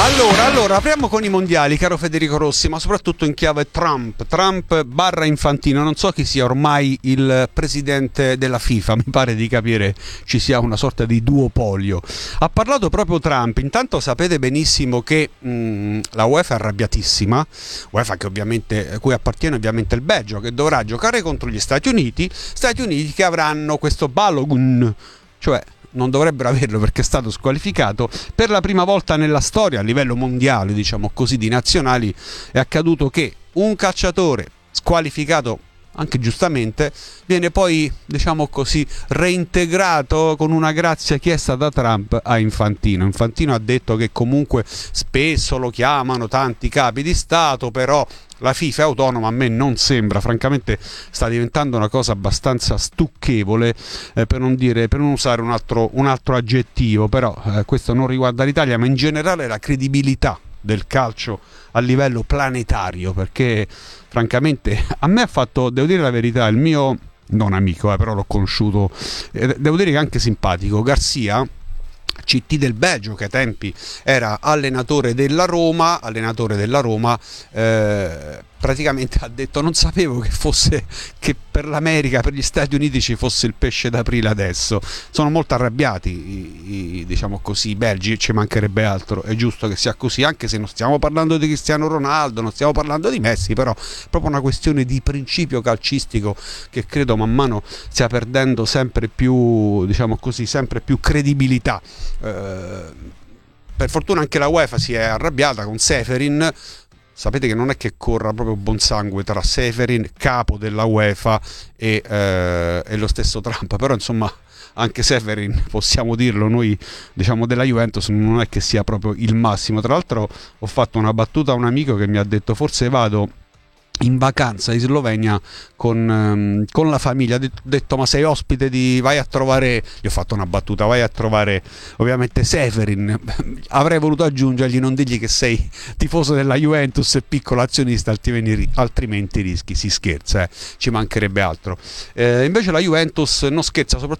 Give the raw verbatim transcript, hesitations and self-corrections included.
Allora, allora, apriamo con i mondiali, caro Federico Rossi, ma soprattutto in chiave Trump. Trump barra Infantino, non so chi sia ormai il presidente della FIFA, mi pare di capire ci sia una sorta di duopolio. Ha parlato proprio Trump, intanto sapete benissimo che mh, la UEFA è arrabbiatissima, UEFA che ovviamente, cui appartiene ovviamente il Belgio, che dovrà giocare contro gli Stati Uniti, Stati Uniti che avranno questo Balogun, cioè non dovrebbero averlo perché è stato squalificato per la prima volta nella storia a livello mondiale, diciamo così, di nazionali. È accaduto che un calciatore squalificato, anche giustamente, viene poi, diciamo così, reintegrato con una grazia chiesta da Trump a Infantino. Infantino ha detto che comunque spesso lo chiamano tanti capi di Stato, però la FIFA è autonoma, a me non sembra, francamente sta diventando una cosa abbastanza stucchevole, eh, per non dire, per non usare un altro, un altro aggettivo, però eh, questo non riguarda l'Italia, ma in generale la credibilità del calcio a livello planetario, perché francamente a me ha fatto, devo dire la verità, il mio non amico, eh, però l'ho conosciuto, eh, devo dire che anche simpatico, Garcia, C T del Belgio, che ai tempi era allenatore della Roma, allenatore della Roma, eh, praticamente ha detto: non sapevo che fosse, che per l'America, per gli Stati Uniti ci fosse il pesce d'aprile adesso. Sono molto arrabbiati i, i, diciamo così, i belgi, ci mancherebbe altro, è giusto che sia così, anche se non stiamo parlando di Cristiano Ronaldo, non stiamo parlando di Messi, però è proprio una questione di principio calcistico che credo man mano stia perdendo sempre più, diciamo così, sempre più credibilità. Eh, per fortuna anche la UEFA si è arrabbiata con Seferin. Sapete che non è che corra proprio buon sangue tra Seferin, capo della UEFA, e, eh, e lo stesso Trump, però insomma anche Seferin, possiamo dirlo noi, diciamo, della Juventus, non è che sia proprio il massimo. Tra l'altro ho fatto una battuta a un amico che mi ha detto: forse vado in vacanza in Slovenia con, um, con la famiglia. Ho detto: ma sei ospite di, vai a trovare, gli ho fatto una battuta, vai a trovare ovviamente Seferin. Avrei voluto aggiungergli: non digli che sei tifoso della Juventus e piccolo azionista, altrimenti, altrimenti rischi. Si scherza, eh? Ci mancherebbe altro. Eh, invece la Juventus non scherza, soprattutto